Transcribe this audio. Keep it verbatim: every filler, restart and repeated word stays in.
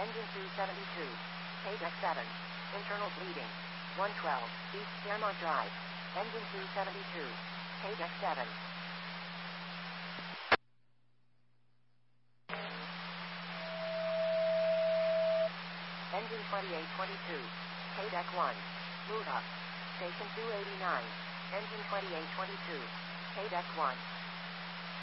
Engine two seventy-two. K-Deck seven. Internal bleeding. one twelve. East Fairmont Drive. Engine two seventy-two. K-Deck seven. Engine twenty-eight twenty-two. K-Deck one. Move up. Station two eighty-nine. Engine twenty-eight twenty-two. K-Deck one.